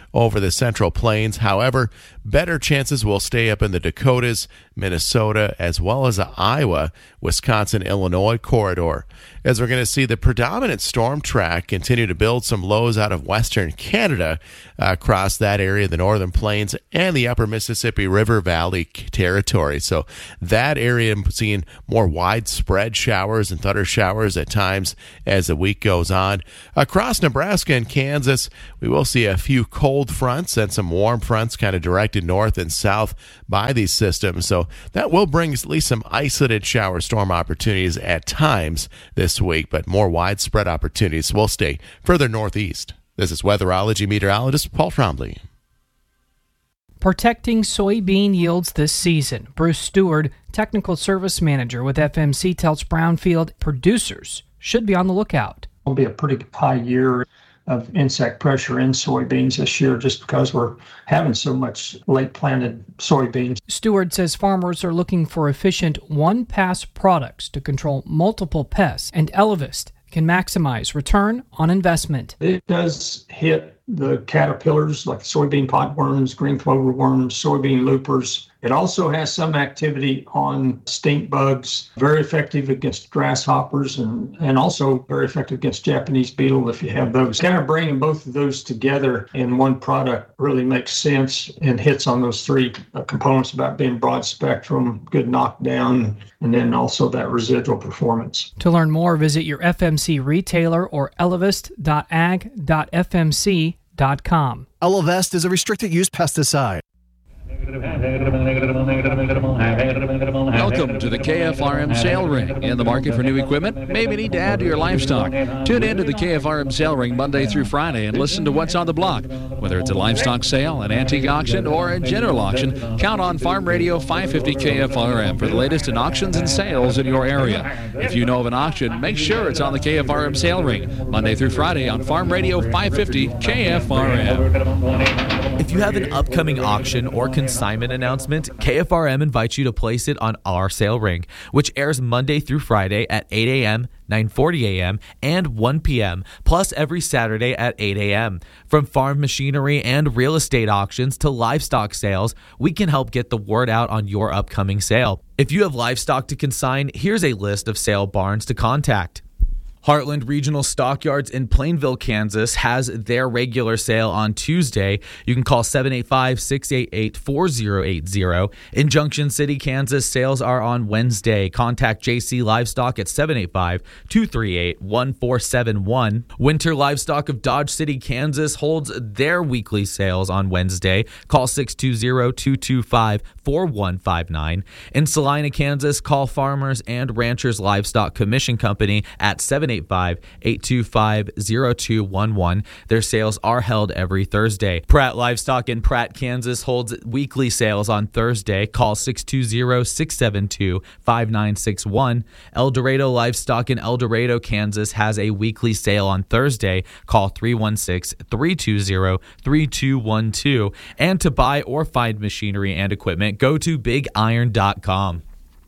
over the Central Plains. However, better chances will stay up in the Dakotas, Minnesota, as well as the Iowa, Wisconsin, Illinois corridor, as we're going to see the predominant storm track continue to build some lows out of western Canada uh, across that area, the northern plains, and the upper Mississippi River Valley territory. So that area seeing more widespread showers and thunder showers at times as the week goes on. Across Nebraska and Kansas, we will see a few cold fronts and some warm fronts kind of directed north and south by these systems. So that will bring at least some isolated shower storm opportunities at times this week, but more widespread opportunities will stay further northeast. This is weatherology meteorologist Paul Trombley. Protecting soybean yields this season. Bruce Stewart, Technical Service Manager with F M C, tells Brownfield producers should be on the lookout. It'll be a pretty high year of insect pressure in soybeans this year just because we're having so much late planted soybeans. Stewart says farmers are looking for efficient one-pass products to control multiple pests, and Elevest can maximize return on investment. It does hit the caterpillars like soybean potworms, green clover worms, soybean loopers. It also has some activity on stink bugs, very effective against grasshoppers, and, and also very effective against Japanese beetle if you have those. Kind of bringing both of those together in one product really makes sense and hits on those three uh, components about being broad spectrum, good knockdown, and then also that residual performance. To learn more, visit your F M C retailer or elevest dot ag dot f m c dot com. Elevest is a restricted use pesticide. Welcome to the K F R M Sale Ring. In the market for new equipment? Maybe need to add to your livestock. Tune in to the K F R M Sale Ring Monday through Friday and listen to what's on the block. Whether it's a livestock sale, an antique auction, or a general auction, count on Farm Radio five fifty K F R M for the latest in auctions and sales in your area. If you know of an auction, make sure it's on the K F R M Sale Ring Monday through Friday on Farm Radio five fifty K F R M. If you have an upcoming auction or consignment announcement, K F R M invites you to place it on our sale ring, which airs Monday through Friday at eight a.m., nine forty a.m., and one p.m., plus every Saturday at eight a.m. From farm machinery and real estate auctions to livestock sales, we can help get the word out on your upcoming sale. If you have livestock to consign, here's a list of sale barns to contact. Heartland Regional Stockyards in Plainville, Kansas has their regular sale on Tuesday. You can call seven eight five, six eight eight, four zero eight zero. In Junction City, Kansas, sales are on Wednesday. Contact J C Livestock at seven eight five, two three eight, one four seven one. Winter Livestock of Dodge City, Kansas holds their weekly sales on Wednesday. Call six two zero, two two five, four one five nine. In Salina, Kansas, call Farmers and Ranchers Livestock Commission Company at seven eight five, eight two five, zero two one one. Their sales are held every Thursday. Pratt Livestock in Pratt, Kansas holds weekly sales on Thursday. Call six two zero, six seven two, five nine six one. El Dorado Livestock in El Dorado, Kansas has a weekly sale on Thursday. Call three one six, three two zero, three two one two. And to buy or find machinery and equipment, go to big iron dot com.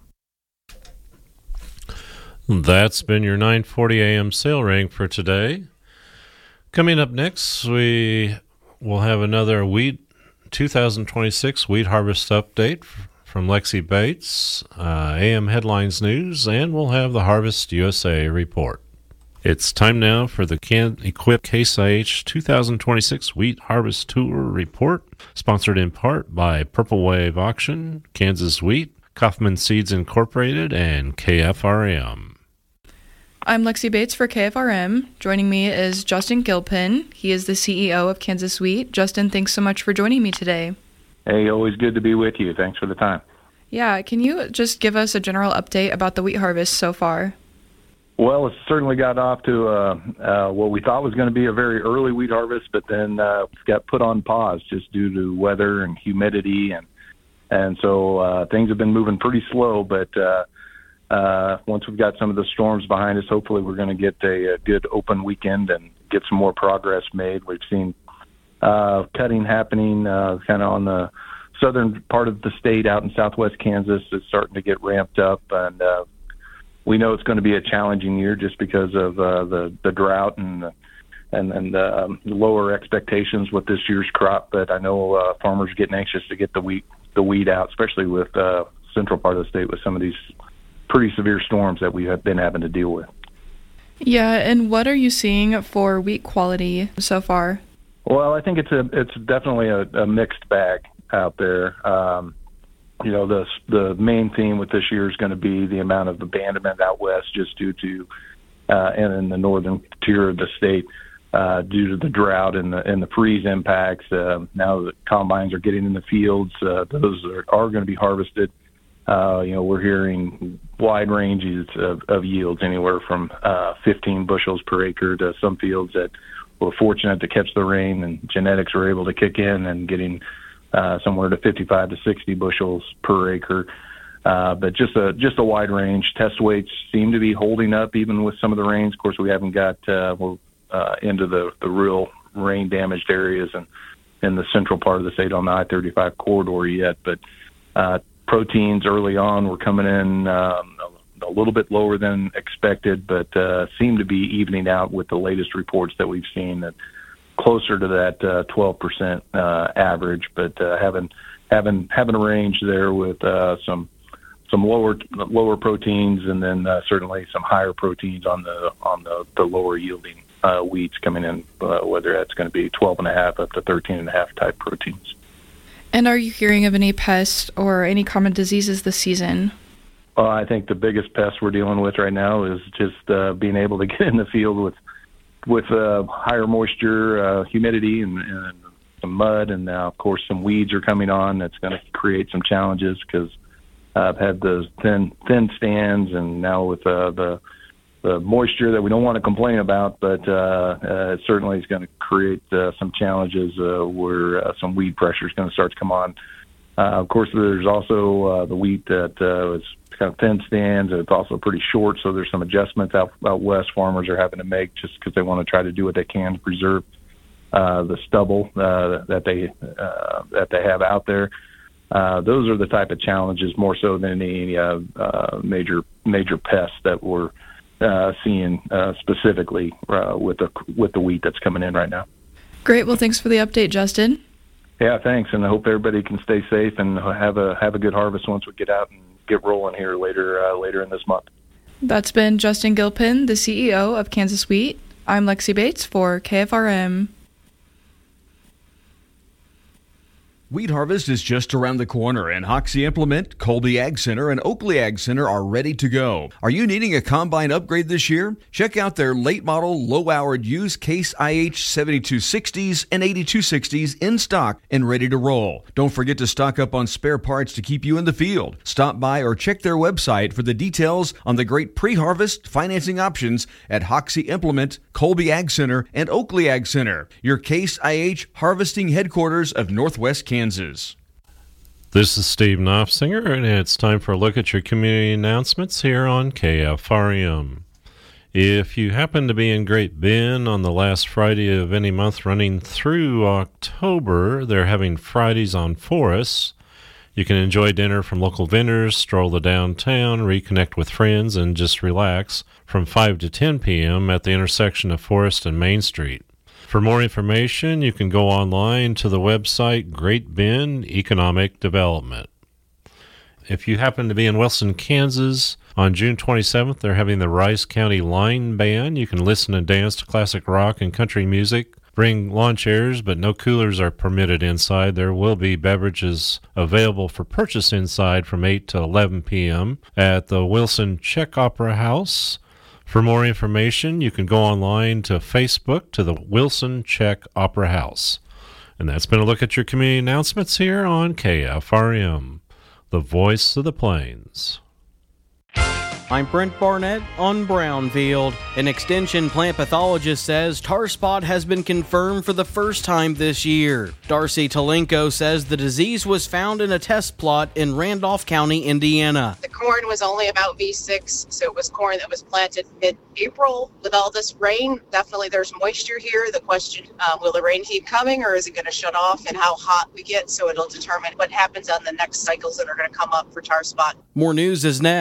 That's been your nine forty a.m. sale ring for today. Coming up next, we will have another wheat two thousand twenty-six wheat harvest update from Lexi Bates, uh, A M Headlines News, and we'll have the Harvest U S A report. It's time now for the Can Equip Case I H two thousand twenty-six Wheat Harvest Tour Report, sponsored in part by Purple Wave Auction, Kansas Wheat, Kaufman Seeds Incorporated, and K F R M. I'm Lexi Bates for K F R M. Joining me is Justin Gilpin. He is the C E O of Kansas Wheat. Justin, thanks so much for joining me today. Hey, always good to be with you. Thanks for the time. Yeah, can you just give us a general update about the wheat harvest so far? Well, it certainly got off to uh, uh, what we thought was going to be a very early wheat harvest, but then uh, got put on pause just due to weather and humidity, and and so uh, things have been moving pretty slow. But uh, uh, once we've got some of the storms behind us, hopefully we're going to get a, a good open weekend and get some more progress made. We've seen uh, cutting happening uh, kind of on the southern part of the state out in southwest Kansas. It's starting to get ramped up, and uh, we know it's going to be a challenging year just because of uh, the, the drought and the and and um, lower expectations with this year's crop. But I know uh, farmers are getting anxious to get the wheat the weed out, especially with uh, central part of the state with some of these pretty severe storms that we have been having to deal with. Yeah, and what are you seeing for wheat quality so far? Well, I think it's a it's definitely a, a mixed bag out there. Um, you know, the the main theme with this year is going to be the amount of abandonment out west, just due to uh, and in the northern tier of the state, uh, due to the drought and the and the freeze impacts. Uh, now that combines are getting in the fields, uh, those are, are going to be harvested. Uh, you know, we're hearing wide ranges of, of yields, anywhere from uh, fifteen bushels per acre to some fields that were fortunate to catch the rain and genetics were able to kick in and getting uh, somewhere to fifty-five to sixty bushels per acre. Uh, but just a just a wide range. Test weights seem to be holding up even with some of the rains. Of course, we haven't got uh, we're, uh, into the, the real rain damaged areas and in the central part of the state on the I thirty-five corridor yet. But uh, proteins early on were coming in um, a little bit lower than expected, but uh, seem to be evening out with the latest reports that we've seen, that closer to that uh, twelve percent uh, average. But uh, having having having a range there with uh, some some lower lower proteins, and then uh, certainly some higher proteins on the on the, the lower yielding uh, wheats coming in, uh, whether that's going to be twelve and a half up to thirteen and a half type proteins. And are you hearing of any pests or any common diseases this season? Well, I think the biggest pest we're dealing with right now is just uh, being able to get in the field with with uh, higher moisture, uh, humidity, and, and some mud, and now, of course, some weeds are coming on. That's going to create some challenges because uh, I've had those thin thin stands, and now with uh, the the moisture that we don't want to complain about, but uh, uh, it certainly is going to create uh, some challenges uh, where uh, some weed pressure is going to start to come on. Uh, of course, there's also uh, the wheat that uh, is kind of thin stands, and it's also pretty short, so there's some adjustments out, out west farmers are having to make just because they want to try to do what they can to preserve uh, the stubble uh, that they uh, that they have out there. Uh, those are the type of challenges more so than any uh, uh, major major pests that we're uh, seeing uh, specifically uh, with the with the wheat that's coming in right now. Great. Well, thanks for the update, Justin. Yeah, thanks, and I hope everybody can stay safe and have a have a good harvest once we get out and get rolling here later uh, later in this month. That's been Justin Gilpin, the C E O of Kansas Wheat. I'm Lexi Bates for K F R M. Wheat harvest is just around the corner, and Hoxie Implement, Colby Ag Center, and Oakley Ag Center are ready to go. Are you needing a combine upgrade this year? Check out their late model, low-hourred used Case I H seventy-two sixties and eighty-two sixties in stock and ready to roll. Don't forget to stock up on spare parts to keep you in the field. Stop by or check their website for the details on the great pre-harvest financing options at Hoxie Implement, Colby Ag Center, and Oakley Ag Center, your Case I H harvesting headquarters of Northwest Kansas. Kansas. This is Steve Knopfsinger, and it's time for a look at your community announcements here on K F R M. If you happen to be in Great Bend on the last Friday of any month running through October, they're having Fridays on Forest. You can enjoy dinner from local vendors, stroll the downtown, reconnect with friends, and just relax from five to ten p.m. at the intersection of Forest and Main Street. For more information, you can go online to the website Great Bend Economic Development. If you happen to be in Wilson, Kansas, on June twenty-seventh, they're having the Rice County Line Band. You can listen and dance to classic rock and country music. Bring lawn chairs, but no coolers are permitted inside. There will be beverages available for purchase inside from eight to eleven p.m. at the Wilson Czech Opera House. For more information, you can go online to Facebook to the Wilson Czech Opera House. And that's been a look at your community announcements here on K F R M, the voice of the plains. I'm Brent Barnett on Brownfield. An extension plant pathologist says tar spot has been confirmed for the first time this year. Darcy Talenko says the disease was found in a test plot in Randolph County, Indiana. The corn was only about V six, so it was corn that was planted mid-April. With all this rain, definitely there's moisture here. The question, um, will the rain keep coming, or is it going to shut off, and how hot we get, so it'll determine what happens on the next cycles that are going to come up for tar spot. More news is next.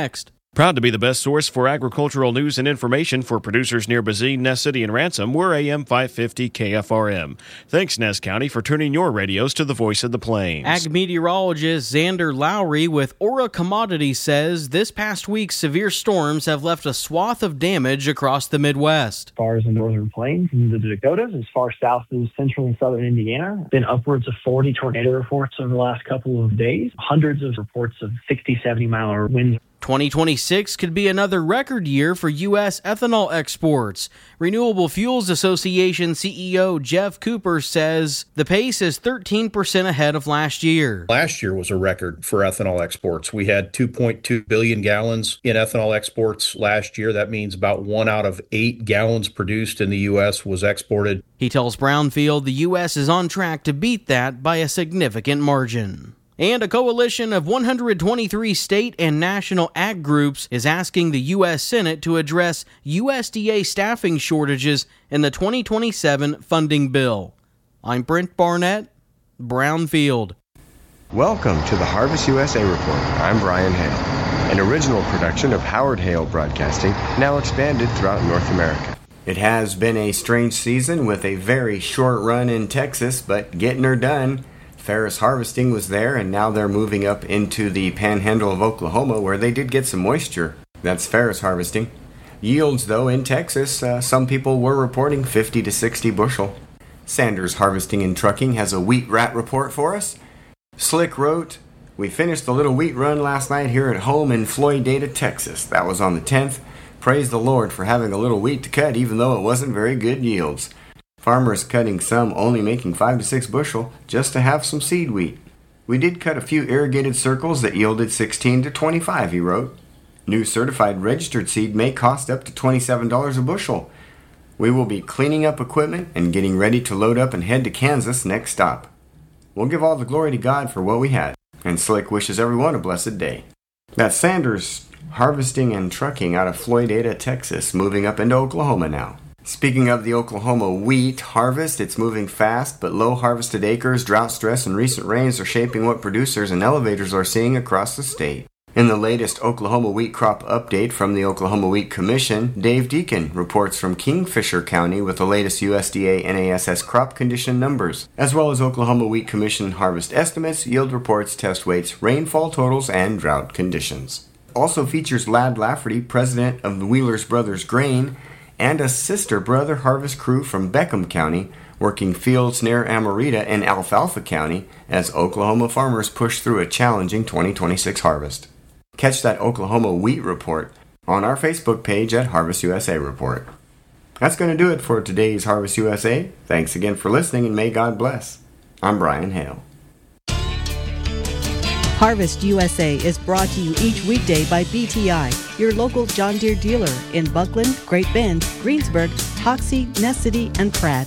Proud to be the best source for agricultural news and information for producers near Bazine, Ness City, and Ransom. We're A M five fifty K F R M. Thanks, Ness County, for turning your radios to the voice of the plains. Ag meteorologist Xander Lowry with Aura Commodities says this past week's severe storms have left a swath of damage across the Midwest. As far as the northern plains and the Dakotas, as far south as central and southern Indiana, been upwards of forty tornado reports over the last couple of days, hundreds of reports of sixty, seventy mile hour winds. twenty twenty-six could be another record year for U S ethanol exports. Renewable Fuels Association C E O Jeff Cooper says the pace is thirteen percent ahead of last year. Last year was a record for ethanol exports. We had two point two billion gallons in ethanol exports last year. That means about one out of eight gallons produced in the U S was exported. He tells Brownfield the U S is on track to beat that by a significant margin. And a coalition of one hundred twenty-three state and national ag groups is asking the U S Senate to address U S D A staffing shortages in the twenty twenty-seven funding bill. I'm Brent Barnett, Brownfield. Welcome to the Harvest U S A Report. I'm Brian Hale, an original production of Howard Hale Broadcasting, now expanded throughout North America. It has been a strange season with a very short run in Texas, but getting her done. Ferris Harvesting was there, and now they're moving up into the panhandle of Oklahoma, where they did get some moisture. That's Ferris Harvesting. Yields, though, in Texas, uh, some people were reporting fifty to sixty bushel. Sanders Harvesting and Trucking has a wheat rat report for us. Slick wrote, "We finished the little wheat run last night here at home in Floydada, Texas. That was on the tenth. Praise the Lord for having a little wheat to cut, even though it wasn't very good yields. Farmers cutting some only making five to six bushel just to have some seed wheat. We did cut a few irrigated circles that yielded sixteen to twenty-five, he wrote. New certified registered seed may cost up to twenty-seven dollars a bushel. We will be cleaning up equipment and getting ready to load up and head to Kansas next stop. We'll give all the glory to God for what we had, and Slick wishes everyone a blessed day." That's Sanders Harvesting and Trucking out of Floydada, Texas, moving up into Oklahoma now. Speaking of the Oklahoma wheat harvest, it's moving fast, but low harvested acres, drought stress, and recent rains are shaping what producers and elevators are seeing across the state. In the latest Oklahoma wheat crop update from the Oklahoma Wheat Commission, Dave Deacon reports from Kingfisher County with the latest U S D A N A S S crop condition numbers, as well as Oklahoma Wheat Commission harvest estimates, yield reports, test weights, rainfall totals, and drought conditions. Also features Ladd Lafferty, president of the Wheelers Brothers Grain, and a sister brother harvest crew from Beckham County working fields near Amarita and Alfalfa County as Oklahoma farmers push through a challenging twenty twenty-six harvest. Catch that Oklahoma wheat report on our Facebook page at Harvest U S A Report. That's going to do it for today's Harvest U S A. Thanks again for listening, and may God bless. I'm Brian Hale. Harvest U S A is brought to you each weekday by B T I, your local John Deere dealer in Buckland, Great Bend, Greensburg, Hoxie, Ness City, and Pratt.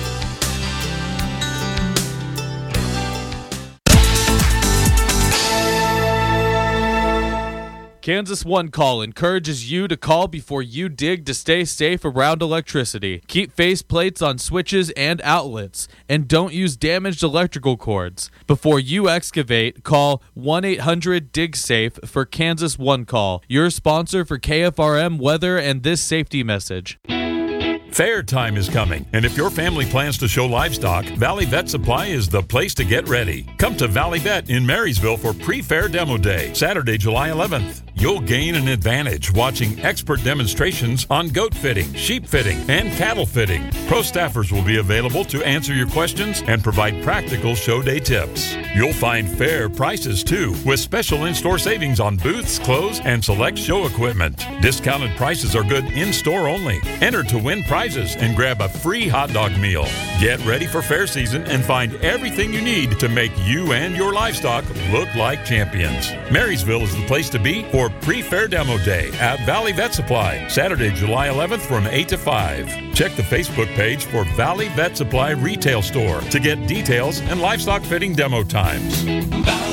Kansas One Call encourages you to call before you dig to stay safe around electricity. Keep face plates on switches and outlets, and don't use damaged electrical cords. Before you excavate, call one eight hundred dig safe for Kansas One Call, your sponsor for K F R M weather and this safety message. Fair time is coming, and if your family plans to show livestock, Valley Vet Supply is the place to get ready. Come to Valley Vet in Marysville for Pre-Fair Demo Day, Saturday, July eleventh. You'll gain an advantage watching expert demonstrations on goat fitting, sheep fitting, and cattle fitting. Pro staffers will be available to answer your questions and provide practical show day tips. You'll find fair prices, too, with special in-store savings on booths, clothes, and select show equipment. Discounted prices are good in-store only. Enter to win prizes and grab a free hot dog meal. Get ready for fair season and find everything you need to make you and your livestock look like champions. Marysville is the place to be for Pre-Fair Demo Day at Valley Vet Supply, Saturday, July eleventh from eight to five. Check the Facebook page for Valley Vet Supply Retail Store to get details and livestock fitting demo times.